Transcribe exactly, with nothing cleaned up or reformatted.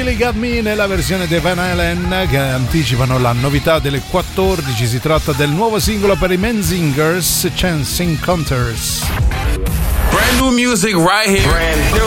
Really Got Me nella versione dei Van Halen, che anticipano la novità delle quattordici. Si tratta del nuovo singolo per i Menzingers, Chance Encounters. Brand new music right here. Brand new.